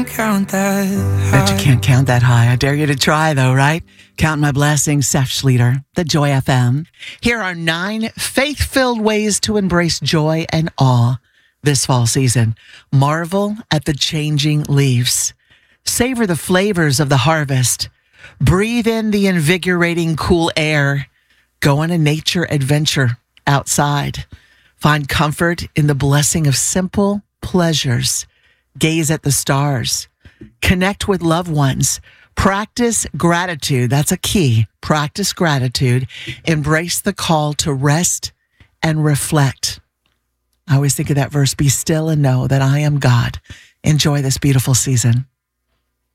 can't count that high. Bet you can't count that high. I dare you to try, though, right? Count my blessings, Seth Schleter, the Joy FM. Here are 9 faith-filled ways to embrace joy and awe this fall season. Marvel at the changing leaves. Savor the flavors of the harvest. Breathe in the invigorating cool air. Go on a nature adventure outside. Find comfort in the blessing of simple pleasures. Gaze at the stars. Connect with loved ones. Practice gratitude. That's a key. Practice gratitude. Embrace the call to rest and reflect. I always think of that verse, be still and know that I am God. Enjoy this beautiful season.